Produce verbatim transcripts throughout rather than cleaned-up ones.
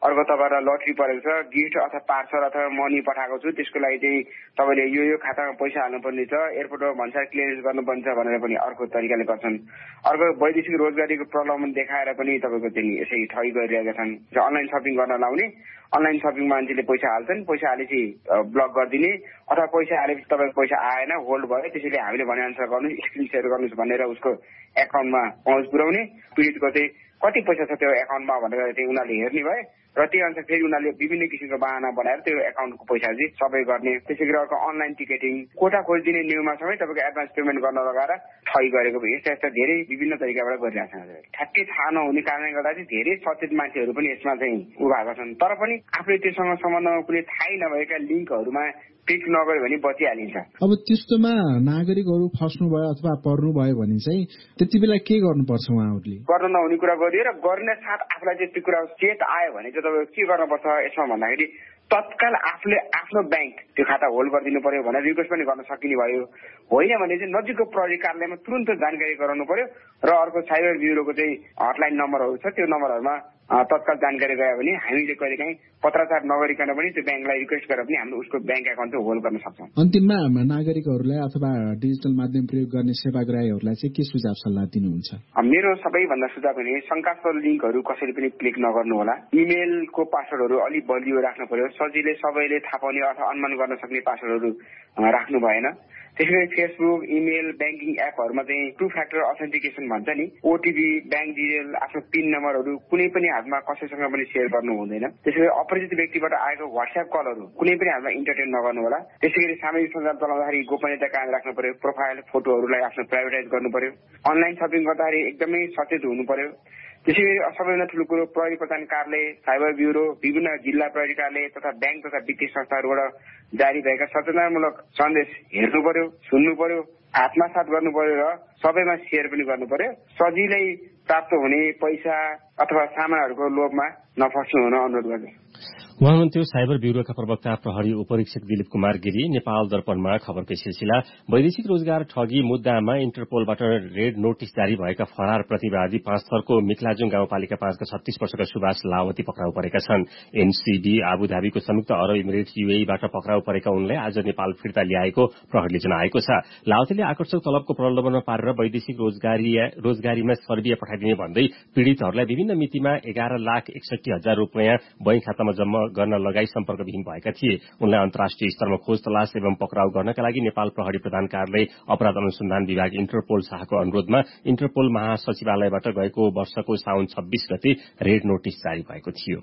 अर्को तपाईँलाई लटरी परेको छ, गिफ्ट अथवा पार्सल अथवा मनी पठाएको छु, त्यसको लागि चाहिँ तपाईँले यो यो खातामा पैसा हाल्नुपर्ने छ, एयरपोर्टमा भन्सार क्लियरेन्स गर्नुपर्ने छ भनेर पनि अर्को तरिकाले गर्छन्। अर्को वैदेशिक रोजगारीको प्रलोभन देखाएर पनि तपाईँको चाहिँ यसै ठगी गरिरहेका छन्। अनलाइन सपिङ गर्न लाउने, अनलाइन सपिङ मान्छेले पैसा हाल्छन्, पैसा हालेपछि ब्लक गरिदिने अथवा पैसा हालेपछि तपाईँको पैसा आएन, होल्ड भयो, त्यसैले हामीले भने अनुसार गर्नुहोस्, स्क्रिन सेयर गर्नुहोस् भनेर उसको एकाउन्टमा पहुँच पुर्याउने, पीडितको चाहिँ कति पैसा छ त्यो एकाउन्टमा भनेर चाहिँ उनीहरूले हेर्ने भए र त्यही अनुसार फेरि उनीहरूले विभिन्न किसिमको बाहना बनाएर त्यो एकाउन्टको पैसा चाहिँ सबै गर्ने। त्यसै गरी अर्को अनलाइन टिकटिङ, कोठा खोलिदिने न्युमा सबै तपाईँको एडभान्स पेमेन्ट गर्न लगाएर ठगी गरेको यस्ता यस्ता धेरै विभिन्न तरिकाबाट गरिरहेका छन्। ठ्याक्कै थाहा नहुने कारणले गर्दा चाहिँ धेरै सचेत मान्छेहरू पनि यसमा चाहिँ उभाएका छन्, तर पनि आफूले त्योसँग सम्बन्धमा कुनै थाहै नभएका लिङ्कहरूमा क्लिक नगर्यो भने बचिहालिन्छ। अब त्यस्तोमा नागरिकहरू फस्नु भयो अथवा पर्नु भयो भने चाहिँ त्यति बेला के गर्नुपर्छ उहाँहरूले? गर्न नहुने कुरा गरिदियो र गर्ने साथ आफूलाई चाहिँ त्यो कुरा चेत आयो भने चाहिँ तपाईँ के गर्नुपर्छ यसमा भन्दाखेरि तत्काल आफूले आफ्नो ब्याङ्क त्यो खाता होल्ड गरिदिनु पर्यो भनेर रिक्वेस्ट पनि गर्न सकिने भयो। होइन भने चाहिँ नजिकको प्रहरी कार्यालयमा तुरन्त जानकारी गराउनु पर्यो र अर्को साइबर ब्युरोको चाहिँ हटलाइन नम्बरहरू छ, त्यो नम्बरहरूमा तत्काल जानकारी गयो भने हामीले कहिलेकाहीँ पत्राचार नगरिकन पनि त्यो ब्याङ्कलाई रिक्वेस्ट गरेर पनि हामीले उसको ब्याङ्क एकाउन्ट चाहिँ होल्ड गर्न सक्छौँ। अन्तिममा नागरिकहरूलाई अथवा डिजिटल माध्यम प्रयोग गर्ने सेवाग्राहीहरूलाई चाहिँ के सुझाव सल्लाह दिनुहुन्छ? मेरो सबैभन्दा सुझाव भने शङ्कास्पद लिङ्कहरू कसैले पनि क्लिक नगर्नु होला। इमेलको पासवर्डहरू अलिक बलियो राख्नु पर्यो, सजिलै सबैले थाहा पाउने अथवा अनुमान गर्न सक्ने पासवर्डहरू राख्नु भएन। त्यसैले फेसबुक, इमेल, ब्याङ्किङ एपहरूमा चाहिँ टु फ्याक्टर अथेन्टिकेसन भन्छ नि, ओटिपी, ब्याङ्क डिटेल, आफ्नो पिन नम्बरहरू कुनै पनि हातमा कसैसँग पनि सेयर गर्नु हुँदैन। त्यसैले अपरिचित व्यक्तिबाट आएको व्हाट्सएप कलहरू कुनै पनि हातमा इन्टरटेन नगर्नु होला। त्यसैगरी सामाजिक सञ्जाल चलाउँदाखेरि गोपनीयता कायम राख्नु पर्यो, प्रोफाइल फोटोहरूलाई आफ्नो प्राइभेटाइज गर्नु पर्यो, अनलाइन सपिङ गर्दाखेरि एकदमै सचेत हुनु पर्यो। त्यसैगरी सबैभन्दा ठुलो कुरो प्रहरी प्रधान कार्यालय, साइबर ब्युरो, विभिन्न जिल्ला प्रहरी कार्यालय तथा ब्याङ्क तथा वित्तीय संस्थाहरूबाट जारी भएका सचेतनामूलक सन्देश हेर्नु पर्यो, सुन्नु पर्यो, आत्मसात गर्नु पर्यो र सबैमा सेयर पनि गर्नु पर्यो। सजिलै प्राप्त हुने पैसा अथवा सामानहरूको लोभमा नफस्नु हुन अनुरोध गर्छु। उहाँ हुनुहुन्थ्यो साइबर ब्युरोका प्रवक्ता प्रहरी उपरीक्षक दिलीप कुमार गिरी। नेपाल दर्पणमा खबरकै सिलसिला वैदेशिक रोजगार ठगी मुद्दामा इन्टरपोलबाट रेड नोटिस जारी भएका फरार प्रतिवादी पाँच थरको मिक्लाजुङ गाउँपालिका पाँचका छत्तीस वर्षका सुभाष लावती पक्राउ परेका छन्। एनसीबी आबुधाबीको संयुक्त अरब इमिरेट यूएईबाट पक्राउ परेका उनलाई आज नेपाल फिर्ता ल्याएको प्रहरीले जनाएको छ। लावतीले आकर्षक तलबको प्रलोभनमा पारेर वैदेशिक रोजगारी रोजगारीमा सर्बिया पठाइदिने भन्दै पीड़ितहरूलाई विभिन्न मितिमा एघार लाख एकसठी हजार रूपियाँ बैंक खातामा जम्मा गर्न लगाई सम्पर्कविहीन भएका थिए। उनलाई अन्तर्राष्ट्रिय स्तरमा खोज तलास एवं पक्राउ गर्नका लागि नेपाल प्रहरी प्रधान कार्यालय अपराध अनुसन्धान विभाग इन्टरपोल शाखाको अनुरोधमा इन्टरपोल महासचिवालयबाट गएको वर्षको साउन छब्बीस गते रेड नोटिस जारी भएको थियो।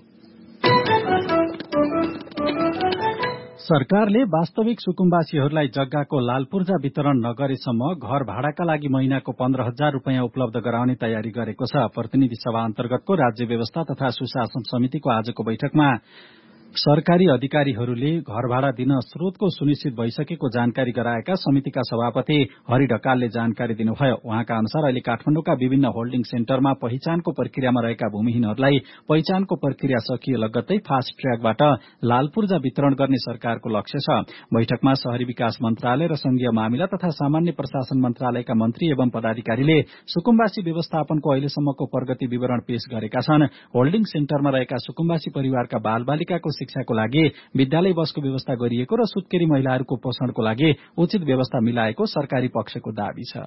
सरकारले वास्तविक सुकुम्बासीहरूलाई जग्गाको लालपूर्जा वितरण नगरेसम्म घर भाडाका लागि महिनाको पन्ध्र हजार रूपियाँ उपलब्ध गराउने तयारी गरेको छ। प्रतिनिधि सभा अन्तर्गतको राज्य व्यवस्था तथा सुशासन समितिको आजको बैठकमा सरकारी अधिकारीहरूले घर भाडा दिन स्रोतको सुनिश्चित भइसकेको जानकारी गराएका समितिका सभापति हरि ढकालले जानकारी दिनुभयो। उहाँका अनुसार अहिले काठमाडौँका विभिन्न होल्डिङ सेन्टरमा पहिचानको प्रक्रियामा रहेका भूमिहीनहरूलाई पहिचानको प्रक्रिया सकिए लगत्तै फास्ट ट्र्याकबाट लालपूर्जा वितरण गर्ने सरकारको लक्ष्य छ। बैठकमा शहरी विकास मन्त्रालय र संघीय मामिला तथा सामान्य प्रशासन मन्त्रालयका मन्त्री एवं पदाधिकारीले सुकुम्बासी व्यवस्थापनको अहिलेसम्मको प्रगति विवरण पेश गरेका छन्। होल्डिङ सेन्टरमा रहेका सुकुम्बासी परिवारका बालबालिकाको शिक्षाको लागि विद्यालय बसको व्यवस्था गरिएको र सुत्केरी महिलाहरूको पोषणको लागि उचित व्यवस्था मिलाएको सरकारी पक्षको दावी छ।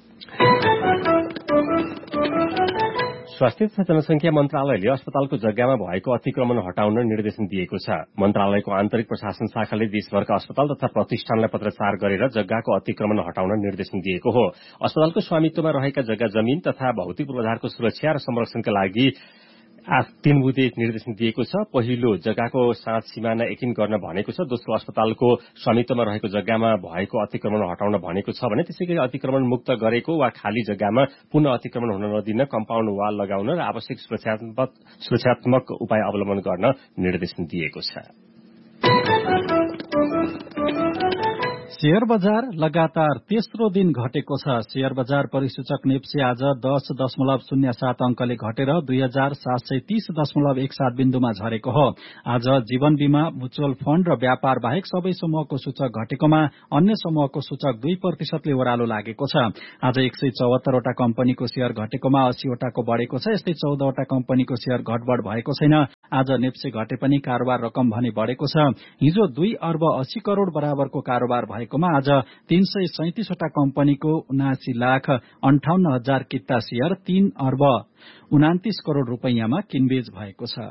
स्वास्थ्य तथा जनसंख्या मन्त्रालयले अस्पतालको जग्गामा भएको अतिक्रमण हटाउन निर्देशन दिएको छ। मन्त्रालयको आन्तरिक प्रशासन शाखाले देशभरका अस्पताल तथा प्रतिष्ठानलाई पत्राचार गरेर जग्गाको अतिक्रमण हटाउन निर्देशन दिएको हो। अस्पतालको स्वामित्वमा रहेका जग्गा जमीन तथा भौतिक पूर्वाधारको सुरक्षा र संरक्षणका लागि तीन बुँदे निर्देशन दिएको छ। पहिलो जग्गाको साँझ सिमाना एकिन गर्न भनेको छ। दोस्रो अस्पतालको स्वामित्वमा रहेको जग्गामा भएको अतिक्रमण हटाउन भनेको छ भने त्यसैगरी अतिक्रमण मुक्त गरेको वा खाली जग्गामा पुनः अतिक्रमण हुन नदिन कम्पाउन्ड वाल लगाउन र आवश्यक सुरक्षात्मक सुरक्षात्मक उपाय अवलम्बन गर्न निर्देशन दिएको छ। शेयर बजार लगातार तेस्रो दिन घटेको छ। शेयर बजार परिसूचक नेप्से आज दस दशमलव शून्य सात अंकले घटेर दुई हजार सात सय तीस दशमलव एक सात बिन्दुमा झरेको हो। आज जीवन बीमा, म्युचुअल फण्ड र व्यापार बाहेक सबै समूहको सूचक घटेकोमा अन्य समूहको सूचक दुई प्रतिशतले ओह्रालो लागेको छ। आज एक सय चौहत्तरवटा कम्पनीको शेयर घटेकोमा अस्सीवटाको बढ़ेको छ। यस्तै चौधवटा कम्पनीको शेयर घटबढ़ भएको छैन। आज नेप्से घटे पनि कारोबार रकम भने बढ़ेको छ। हिजो दुई अर्ब अस्सी करोड़ बराबरको कारोबार भएकोमा आज तीन सय सैतिसवटा कम्पनीको उनासी लाख अन्ठाउन्न हजार किता शेयर तीन अर्ब उनातिस करोड़ रूपैयाँमा किनबेच भएको छ।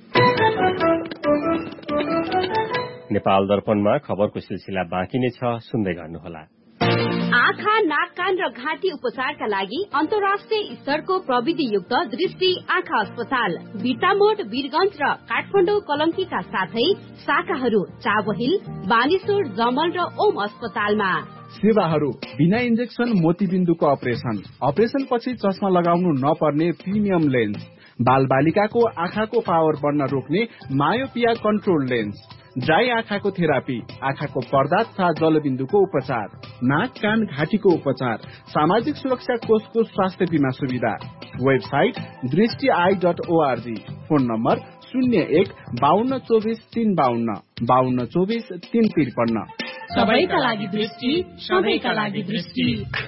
नेपाल दर्पणमा खबरको सिलसिला बाँकी नै छ, सुन्दै गर्नुहोला। आँखा, नाक, कान र घाँटी उपचारका लागि अन्तर्राष्ट्रिय स्तरको प्रविधियुक्त दृष्टि आँखा अस्पताल बिर्तामोड, वीरगंज र काठमाडौँ कलंकीका साथै शाखाहरू चाबहिल, बानेश्वर, जमल र ओम अस्पतालमा। सेवाहरू बिना इन्जेक्सन मोतीबिन्दुको अपरेशन, अपरेशन पछि चस्मा लगाउनु नपर्ने प्रिमियम लेन्स, बाल बालिकाको आँखाको पावर बढ्न रोक्ने मायोपिया कन्ट्रोल लेन्स, ड्राई आँखाको थेरापी, आँखाको पर्दा तथा जलबिन्दुको उपचार, नाक, कान, घाँटीको उपचार, सामाजिक सुरक्षा कोषको स्वास्थ्य बीमा सुविधा। वेबसाइट दृष्टि I dot ORG. Phone number शून्य एक बाहन्न चौबिस तीन बाहन्न बाहन्न चौबिस तीन त्रिपन्न। सबैका लागि दृष्टि, सबैका लागि दृष्टि।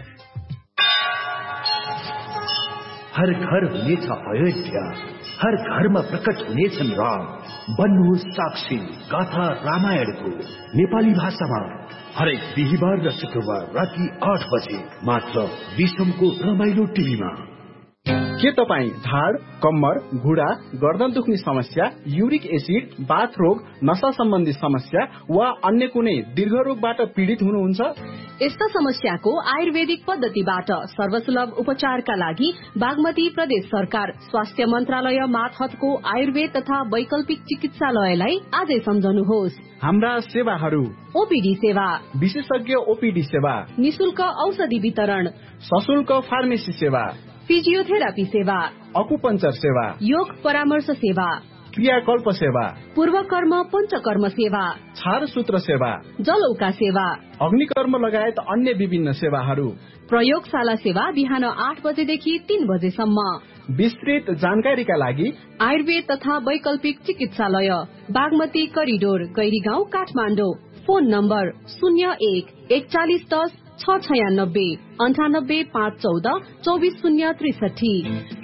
हर घर हुनेछ अयोध्या, हर घरमा प्रकट हुनेछन् राम। बन्नुहोस् साक्षी गाथा रामायणको नेपाली भाषामा हरेक बिहिबार र शुक्रबार राति आठ बजे मात्र विश्वको रमाइलो टिभीमा। के तपाईँ ढाड, कम्मर, घुँडा, गर्दन दुख्ने समस्या, युरिक एसिड, बाथ रोग, नशा सम्बन्धी समस्या वा अन्य कुनै दीर्घ रोगबाट पीड़ित हुनुहुन्छ? यस्ता समस्याको आयुर्वेदिक पद्धतिबाट सर्वसुलभ उपचारका लागि बागमती प्रदेश सरकार स्वास्थ्य मन्त्रालय मातहतको आयुर्वेद तथा वैकल्पिक चिकित्सालयलाई आजै सम्झनुहोस्। हाम्रा सेवाहरू: ओपीडी सेवा, विशेषज्ञ ओपीडी सेवा, निशुल्क औषधि वितरण, सशुल्क फार्मेसी सेवा, फिजियोथेरापी सेवा, अकुपञ्चर सेवा, योग परामर्श सेवा, क्रियाकल्प सेवा, पूर्वकर्म पञ्चकर्म सेवा, छारसूत्र सेवा, जलौका सेवा, अग्निकर्म लगायत अन्य विभिन्न सेवाहरू। प्रयोगशाला सेवा बिहान आठ बजेदेखि तीन बजेसम्म। विस्तृत जानकारीका लागि आयुर्वेद तथा वैकल्पिक चिकित्सालय Bagmati corridor, Gairigaun, Kathmandu. Phone number शून्य एक एकचालिस दस छ छयानब्बे अन्ठानब्बे पाँच चौध चौबिस शून्य त्रिसठी।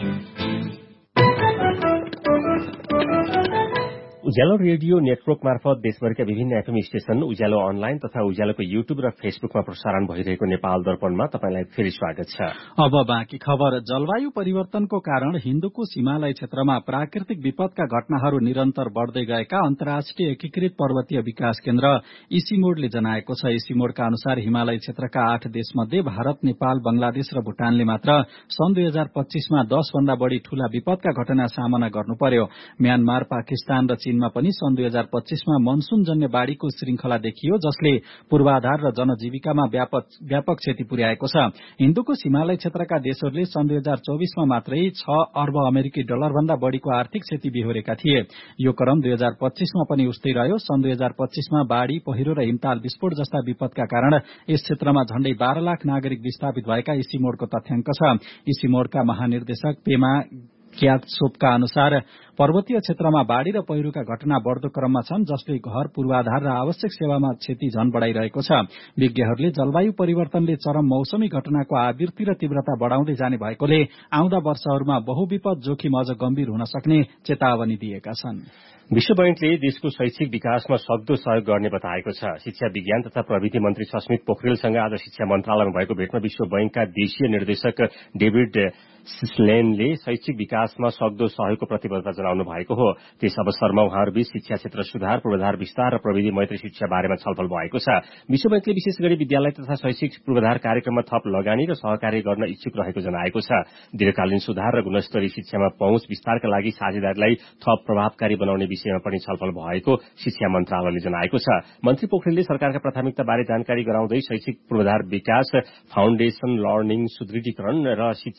उज्यालो रेडियो नेटवर्क मार्फत देशभरका विभिन्न एफएम स्टेशन, उज्यालो अनलाइन तथा उज्यालोको युट्युब र फेसबुकमा प्रसारण भइरहेको नेपाल दर्पणमा तपाईलाई फेरि स्वागत छ। अब बाँकी खबर। जलवायु परिवर्तनको कारण हिन्दुकुश हिमालय क्षेत्रमा प्राकृतिक विपदका घटनाहरू निरन्तर बढ़दै गएका अन्तर्राष्ट्रिय एकीकृत पर्वतीय विकास केन्द्र इसिमोडले जनाएको छ। इसिमोडका अनुसार हिमालय क्षेत्रका आठ देशमध्ये भारत, नेपाल, बंगलादेश र भूटानले मात्र सन् दुई हजार पच्चीसमा दस भन्दा बढ़ी ठूला विपदका घटना सामना गर्नु पर्यो। म्यानमार, पाकिस्तान र चीनमा पनि सन् दुई हजार पच्चीसमा मनसूनजन्य बाढ़ीको श्रृंखला देखियो, जसले पूर्वाधार र जनजीविकामा व्यापक व्यापक क्षति पुर्याएको छ। हिन्दुकुश हिमालय क्षेत्रका देशहरूले सन् दुई हजार चौबिसमा मात्रै छ अर्ब अमेरिकी डलर भन्दा बढ़ीको आर्थिक क्षति बिहोरेका थिए। यो क्रम दुई हजार पच्चीसमा पनि उस्तै रह्यो। सन् दुई हजार पच्चीसमा बाढ़ी, पहिरो र हिमताल विस्फोट जस्ता विपदका कारण यस क्षेत्रमा झण्डै बाह्र लाख नागरिक विस्थापित भएका इसिमोडको तथ्याङ्क छ। इसिमोडका महानिर्देशक पेमा क्याटसोपका अनुसार पर्वतीय क्षेत्रमा बाढ़ी र पहिरोका घटना बढ़दो क्रममा छन्, जसले घर, पूर्वाधार र आवश्यक सेवामा क्षति झन बढ़ाइरहेको छ। विज्ञहरूले जलवायु परिवर्तनले चरम मौसमी घटनाको आवृत्ति र तीव्रता बढ़ाउँदै जाने भएकोले आउँदा वर्षहरूमा बहुविपद जोखिम अझ गम्भीर हुन सक्ने चेतावनी दिएका छन्। विश्व बैंकले देशको शैक्षिक विकासमा सक्दो सहयोग गर्ने बताएको छ। शिक्षा विज्ञान तथा प्रविधि मन्त्री सस्मित पोखरेलसँग आज शिक्षा मन्त्रालयमा भएको भेटमा विश्व बैंकका देशीय निर्देशक डेभिड सिस्लेनले शैक्षिक विकासमा सक्दो सहयोगको प्रतिबद्धता जनाउनु भएको हो। त्यस अवसरमा उहाँहरूबीच शिक्षा क्षेत्र सुधार, पूर्वाधार विस्तार र प्रविधि मैत्री शिक्षा बारेमा छलफल भएको छ। विश्व बैंकले विशेष गरी विद्यालय तथा शैक्षिक पूर्वाधार कार्यक्रममा थप लगानी र सहकार्य गर्न इच्छुक रहेको जनाएको छ। दीर्घकालीन सुधार र गुणस्तरीय शिक्षामा पहुँच विस्तारका लागि साझेदारीलाई थप प्रभावकारी बनाउने विषयमा पनि छलफल भएको शिक्षा मन्त्रालयले जनाएको छ। मन्त्री पोखरेलले सरकारका प्राथमिकता बारे जानकारी गराउँदै शैक्षिक पूर्वाधार विकास, फाउन्डेशन लर्निङ सुदृढीकरण र शिक्षा डिजिटल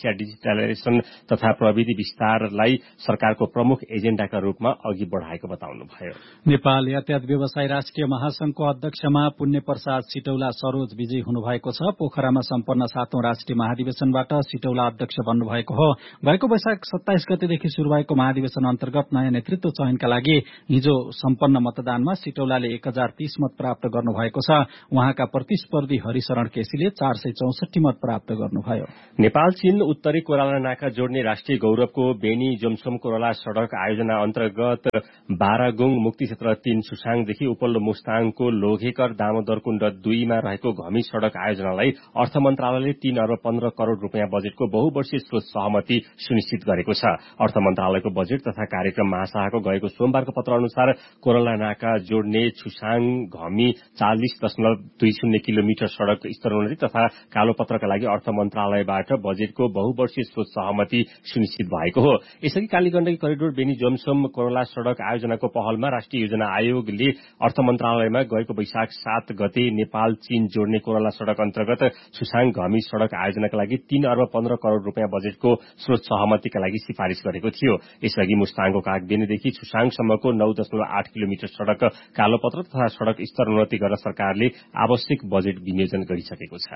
डिजिटलाइजेसन तथा प्रविधि विस्तारलाई सरकारको प्रमुख एजेण्डाका रूपमा अघि बढ़ाएको बताउनुभयो। नेपाल यातायात व्यवसाय राष्ट्रिय महासंघको अध्यक्षमा पुण्य प्रसाद सिटौला सरोज विजयी हुनुभएको छ। पोखरामा सम्पन्न सातौं राष्ट्रिय महाधिवेशनबाट सिटौला अध्यक्ष बन्नुभएको हो। गएको वैशाख सत्ताइस गतेदेखि शुरू भएको महाधिवेशन अन्तर्गत नयाँ नेतृत्व चयनका लागि हिजो सम्पन्न मतदानमा सिटौलाले एक हजार तीस मत प्राप्त गर्नुभएको छ। उहाँका प्रतिस्पर्धी हरिशरण केसीले चार सय चौसठी मत प्राप्त गर्नुभयो। नेपाल चीन उत्तरी कोराला नाका जोड्ने राष्ट्रिय गौरवको बेनी जोमसोम कोराला सड़क आयोजना अन्तर्गत बारागुङ मुक्ति क्षेत्र तीन सुसाङदेखि उपल्लो मुस्ताङको लोघेकर दामोदरकुण्ड दुईमा रहेको घमी सड़क आयोजनालाई अर्थ मन्त्रालयले तीन अर्ब पन्ध्र करोड़ रूपियाँ बजेटको बहुवर्षीय स्रोत सहमति सुनिश्चित गरेको छ। अर्थ मन्त्रालयको बजेट तथा कार्यक्रम महाशाखाको गएको सोमबारको पत्र अनुसार कोराला नाका जोड्ने छुसाङ घमी चालिस दशमलव दुई शून्य किलोमिटर सड़क स्तरोन्नति तथा कालोपत्रका लागि अर्थ मन्त्रालयबाट बजेटको बहुवर्षीय स्रोत सहमति सुनिश्चित भएको हो। यसअघि कालीगण्डकी करिडोर बेनी जोमसोम कोराला सड़क आयोजनाको पहलमा राष्ट्रिय योजना आयोगले अर्थ मन्त्रालयमा गएको वैशाख सात गते नेपाल चीन जोड्ने कोराला सड़क अन्तर्गत छुसाङ घमी सड़क आयोजनाका लागि तीन अर्ब पन्ध्र करोड़ रूपियाँ बजेटको स्रोत सहमतिका लागि सिफारिश गरेको थियो। यसअघि मुस्ताङको कागबेनीदेखि छुसाङसम्मको नौ दशमलव आठ किलोमिटर सड़क कालोपत्र तथा सड़क स्तरोन्नति गर्न सरकारले आवश्यक बजेट विनियोजन गरिसकेको छ।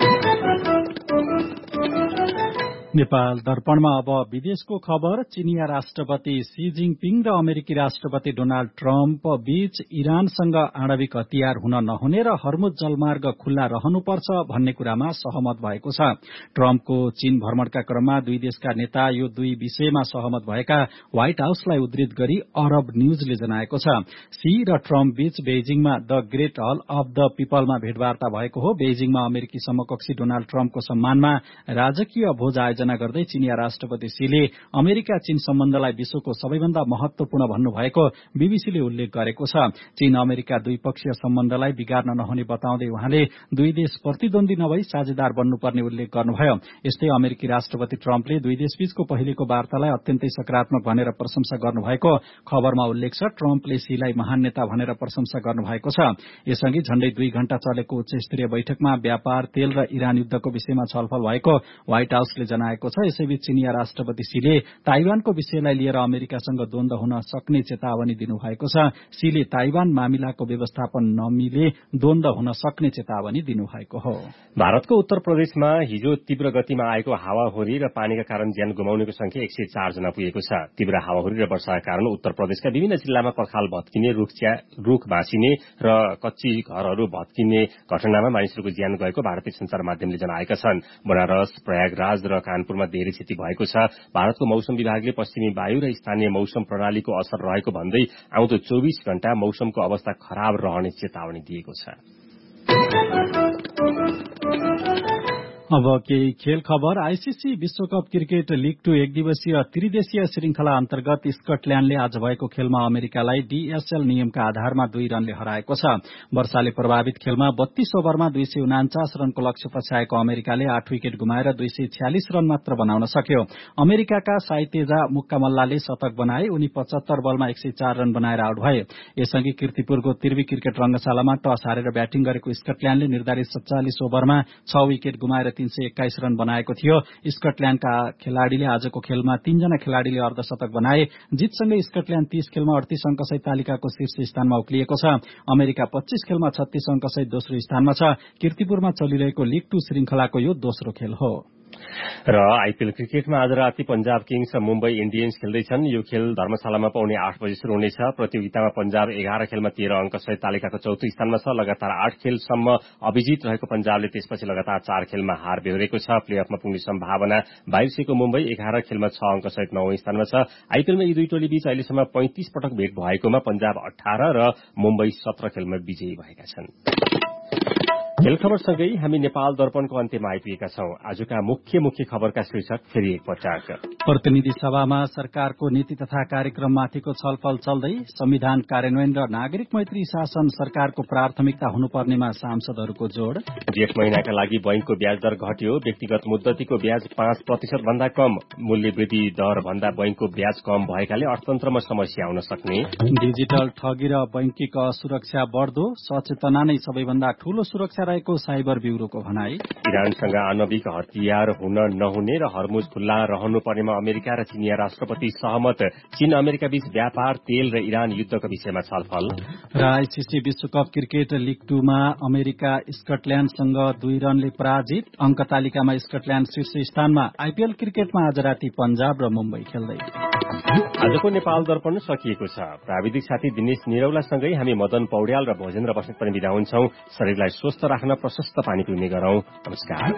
नेपाल दर्पणमा अब विदेशको खबर। चिनिया राष्ट्रपति सी जिङपिङ र अमेरिकी राष्ट्रपति डोनाल्ड ट्रम्प बीच इरानसँग आणविक हतियार हुन नहुने र हर्मुज जलमार्ग खुल्ला रहनुपर्छ भन्ने कुरामा सहमत भएको छ। ट्रम्पको चीन भ्रमणका क्रममा दुई देशका नेता यो दुई विषयमा सहमत भएका व्हाइट हाउसलाई उद्धृत गरी अरब न्यूजले जनाएको छ। सी र ट्रम्प बीच बेइजिङमा the great hall of the पीपलमा भेटवार्ता भएको हो। बेइजिङमा अमेरिकी समकक्षी डोनाल्ड ट्रम्पको सम्मानमा राजकीय भोज आयोजना गर्दै चिनिया राष्ट्रपति सीले अमेरिका चीन सम्बन्धलाई विश्वको सबैभन्दा महत्वपूर्ण भन्नुभएको बीबीसीले उल्लेख गरेको छ। चीन अमेरिका द्विपक्षीय सम्बन्धलाई बिगार्न नहुने बताउँदै उहाँले दुई देश प्रतिद्वन्दी नभई साझेदार बन्नुपर्ने उल्लेख गर्नुभयो। यस्तै अमेरिकी राष्ट्रपति ट्रम्पले दुई देशबीचको पहिलेको वार्तालाई अत्यन्तै सकारात्मक भनेर प्रशंसा गर्नुभएको खबरमा उल्लेख छ। ट्रम्पले सीलाई महान नेता भनेर प्रशंसा गर्नुभएको छ। यसअघि झण्डै दुई घण्टा चलेको उच्च स्तरीय बैठकमा व्यापार, तेल र इरान युद्धको विषयमा छलफल भएको व्हाइट हाउसले जनाएको छ। यसैबीच चिनिया राष्ट्रपति सीले ताइवानको विषयलाई लिएर अमेरिकासँग द्वन्द्व हुन सक्ने चेतावनी दिनुभएको छ। सीले ताइवान मामिलाको व्यवस्थापन नमिले द्वन्द्व हुन सक्ने चेतावनी दिनुभएको हो। भारतको उत्तर प्रदेशमा हिजो तीव्र गतिमा आएको हावाहुरी र पानीका कारण ज्यान गुमाउनेको संख्या एक सय चार जना पुगेको छ। तीव्र हावाहुरी र वर्षाका कारण उत्तर प्रदेशका विभिन्न जिल्लामा पर्खाल भत्किने, रूख भाँसिने र कच्ची घरहरू भत्किने घटनामा मानिसहरूको ज्यान गएको भारतीय संचार माध्यमले जनाएका छन्। बनारस, प्रयागराज र कानपुरमा धेरै क्षति भएको छ। भारतको मौसम विभागले पश्चिमी वायु र स्थानीय मौसम प्रणालीको असर रहेको भन्दै आउँदो चौबीस घण्टा मौसमको अवस्था खराब रहने चेतावनी दिएको छ। अब केही खेल खबर। आईसीसी विश्वकप क्रिकेट लीग टू एक दिवसीय त्रिदेशीय श्रृंखला अन्तर्गत स्कटल्याण्डले आज भएको खेलमा अमेरिकालाई डीएसएल नियमका आधारमा दुई रनले हराएको छ। वर्षाले प्रभावित खेलमा बत्तीस ओभरमा दुई सय उनाचास रनको लक्ष्य पछ्याएको अमेरिकाले आठ विकेट गुमाएर दुई सय छ्यालिस रन मात्र बनाउन सक्यो। अमेरिकाका साइतेजा मुक्कामल्लाले शतक बनाए। उनी पचहत्तर बलमा एक सय चार रन बनाएर आउट भए। यसअघि कीर्तिपुरको तिर्वी क्रिकेट रंगशालामा टस हारेर ब्याटिङ गरेको स्कटल्याण्डले निर्धारित सत्तालिस ओभरमा छ विकेट गुमाएर तीन सय एक्काइस रन बनाएको थियो। स्कटल्याण्डका खेलाड़ीले आजको खेलमा तीनजना खेलाड़ीले अर्धशतक बनाए। जितसँगै स्कटल्याण्ड तीस खेलमा अडतीस अंकसहित तालिकाको शीर्ष स्थानमा उक्लिएको छ। अमेरिका पच्चीस खेलमा छत्तीस अंकसहित दोस्रो स्थानमा छ। कीर्तिपुरमा चलिरहेको लीग टू श्रृंखलाको यो दोस्रो खेल हो। र आईपीएल क्रिकेटमा आज राति पंजाब किङ्स र मुम्बई इण्डियन्स खेल्दैछन्। यो खेल धर्मशालामा पाउने आठ बजे शुरू हुनेछ। प्रतियोगितामा पंजाब एघार खेलमा तेह्र अंकसहित तालिकाको चौथो स्थानमा छ। लगातार आठ खेलसम्म अभिजित रहेको पंजाबले त्यसपछि लगातार चार खेलमा हार बेहोरेको छ। प्लेअफमा पुग्ने सम्भावना बाहिरिएको मुम्बई एघार खेलमा छ अंकसहित नौ स्थानमा छ। आईपीएलमा यी दुई टोली बीच अहिलेसम्म पैंतिस पटक भेट भएकोमा पंजाब अठार र मुम्बई सत्र खेलमा विजयी भएका छन्। खेल खबरसँगै हामी नेपाल दर्पणको अन्त्यमा आइपुगेका छौं। आजका मुख्य मुख्य खबरका शीर्षक फेरि एकपटक। प्रतिनिधि सभामा सरकारको नीति तथा कार्यक्रममाथिको छलफल चल्दै संविधान कार्यान्वयन र नागरिक मैत्री शासन सरकारको प्राथमिकता हुनुपर्नेमा सांसदहरूको जोड़। जेठ महिनाका लागि बैंकको ब्याज दर घट्यो। व्यक्तिगत मुद्दतीको ब्याज पाँच प्रतिशत भन्दा कम। मूल्य वृद्धि दर भन्दा बैंकको ब्याज कम भएकाले अर्थतन्त्रमा समस्या आउन सक्ने। डिजिटल ठगी र बैंकिक असुरक्षा बढ्दो। सचेतना नै सबैभन्दा ठूलो सुरक्षा रहेको साइबर ब्यूरोको भनाई। इरानसँग आणविक हतियार हुन नहुने र हर्मुज खुल्ला रहनुपर्नेमा अमेरिका र चिनिया राष्ट्रपति सहमत। चीन अमेरिका बीच व्यापार, तेल र इरान युद्धको विषयमा छलफल। र आइसिसी विश्वकप क्रिकेट लिग टूमा अमेरिका स्कटल्याण्डसँग दुई रनले पराजित। अंक तालिकामा स्कटल्याण्ड शीर्ष स्थानमा। आइपीएल क्रिकेटमा आज राति पंजाब र मुम्बई खेल्दै। आजको नेपाल दर्पण सकिएको छ। प्राविधिक साथी दिनेश निरौलासँगै हामी मदन पौड्याल र भोजेन्द्र बस्नेत पनि बिदा हुन्छौं। शरीरलाई स्वस्थ राख्न प्रशस्त पानी पिउने गरौं। नमस्कार।